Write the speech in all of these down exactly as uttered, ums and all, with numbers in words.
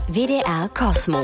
W D R Cosmo.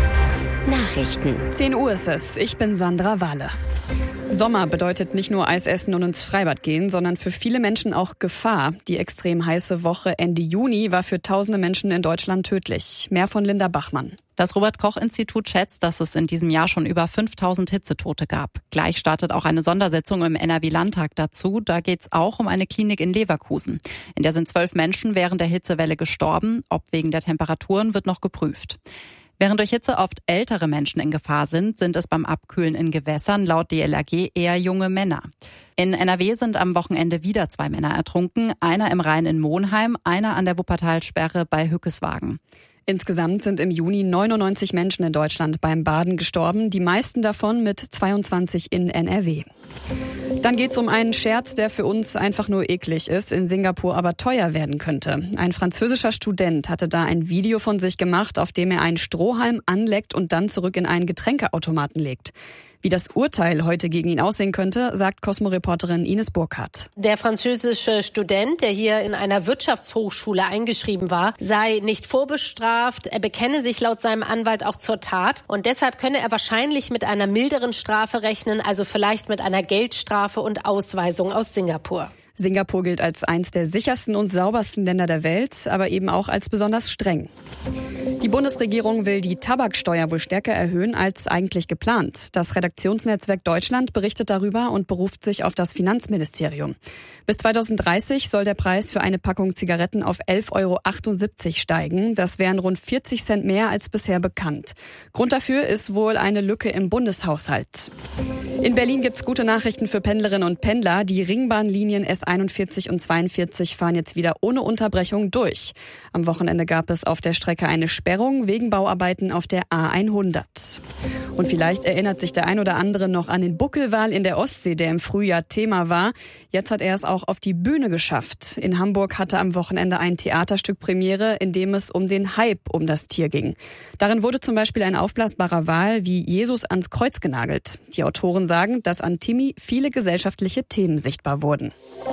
Nachrichten. zehn Uhr ist es. Ich bin Sandra Wahle. Sommer bedeutet nicht nur Eis essen und ins Freibad gehen, sondern für viele Menschen auch Gefahr. Die extrem heiße Woche Ende Juni war für tausende Menschen in Deutschland tödlich. Mehr von Linda Bachmann. Das Robert-Koch-Institut schätzt, dass es in diesem Jahr schon über fünftausend Hitzetote gab. Gleich startet auch eine Sondersitzung im N R W-Landtag dazu. Da geht es auch um eine Klinik in Leverkusen. In der sind zwölf Menschen während der Hitzewelle gestorben. Ob wegen der Temperaturen, wird noch geprüft. Während durch Hitze oft ältere Menschen in Gefahr sind, sind es beim Abkühlen in Gewässern laut D L R G eher junge Männer. In N R W sind am Wochenende wieder zwei Männer ertrunken. Einer im Rhein in Monheim, einer an der Wuppertalsperre bei Hückeswagen. Insgesamt sind im Juni neunundneunzig Menschen in Deutschland beim Baden gestorben, die meisten davon mit zweiundzwanzig in N R W. Dann geht's um einen Scherz, der für uns einfach nur eklig ist, in Singapur aber teuer werden könnte. Ein französischer Student hatte da ein Video von sich gemacht, auf dem er einen Strohhalm anleckt und dann zurück in einen Getränkeautomaten legt. Wie das Urteil heute gegen ihn aussehen könnte, sagt Cosmo-Reporterin Ines Burkhardt. Der französische Student, der hier in einer Wirtschaftshochschule eingeschrieben war, sei nicht vorbestraft. Er bekenne sich laut seinem Anwalt auch zur Tat. Und deshalb könne er wahrscheinlich mit einer milderen Strafe rechnen, also vielleicht mit einer Geldstrafe und Ausweisung aus Singapur. Singapur gilt als eins der sichersten und saubersten Länder der Welt, aber eben auch als besonders streng. Die Bundesregierung will die Tabaksteuer wohl stärker erhöhen als eigentlich geplant. Das Redaktionsnetzwerk Deutschland berichtet darüber und beruft sich auf das Finanzministerium. Bis zweitausenddreißig soll der Preis für eine Packung Zigaretten auf elf Euro achtundsiebzig steigen. Das wären rund vierzig Cent mehr als bisher bekannt. Grund dafür ist wohl eine Lücke im Bundeshaushalt. In Berlin gibt's gute Nachrichten für Pendlerinnen und Pendler. Die Ringbahnlinien S einundvierzig und zweiundvierzig fahren jetzt wieder ohne Unterbrechung durch. Am Wochenende gab es auf der Strecke eine Sperrung wegen Bauarbeiten auf der A hundert. Und vielleicht erinnert sich der ein oder andere noch an den Buckelwal in der Ostsee, der im Frühjahr Thema war. Jetzt hat er es auch auf die Bühne geschafft. In Hamburg hatte am Wochenende ein Theaterstück Premiere, in dem es um den Hype um das Tier ging. Darin wurde zum Beispiel ein aufblasbarer Wal wie Jesus ans Kreuz genagelt. Die Autoren sagen, dass an Timmy viele gesellschaftliche Themen sichtbar wurden.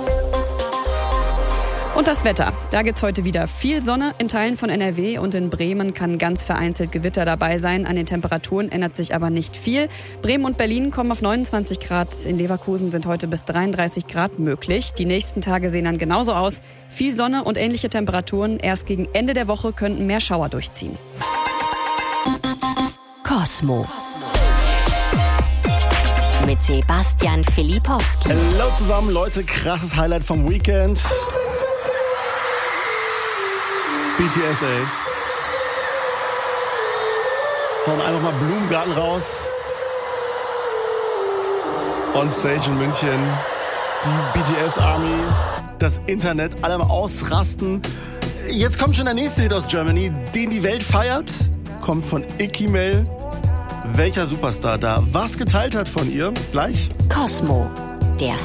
Und das Wetter. Da gibt's heute wieder viel Sonne in Teilen von N R W und in Bremen kann ganz vereinzelt Gewitter dabei sein. An den Temperaturen ändert sich aber nicht viel. Bremen und Berlin kommen auf neunundzwanzig Grad. In Leverkusen sind heute bis dreiunddreißig Grad möglich. Die nächsten Tage sehen dann genauso aus. Viel Sonne und ähnliche Temperaturen. Erst gegen Ende der Woche könnten mehr Schauer durchziehen. Cosmo. Mit Sebastian Filipowski. Hallo zusammen, Leute. Krasses Highlight vom Weekend. B T S, ey. Hauen einfach mal Blumengarten raus. On Stage in München. Die B T S-Army. Das Internet, alle am Ausrasten. Jetzt kommt schon der nächste Hit aus Germany, den die Welt feiert. Kommt von Ikimel. Welcher Superstar da was geteilt hat von ihr? Gleich. Cosmo. Der